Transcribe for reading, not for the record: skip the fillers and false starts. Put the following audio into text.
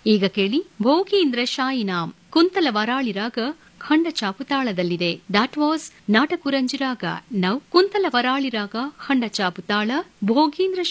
ಈಗ ಕೇಳಿ ಭೋಗೀಂದ್ರ ಶಾಯಿನಾಮ್ ಕುಂತಲ ವರಾಳಿ ರಾಗ ಖಂಡ ಚಾಪು ತಾಳದಲ್ಲಿದೆ. ದಾಟ್ ವಾಸ್ ನಾಟಕುರಂಜಿ ರಾಗ. ನೌ ಕುಂತಲ ವರಾಳಿ ರಾಗ ಖಂಡ ಚಾಪು ತಾಳ ಭೋಗೀಂದ್ರ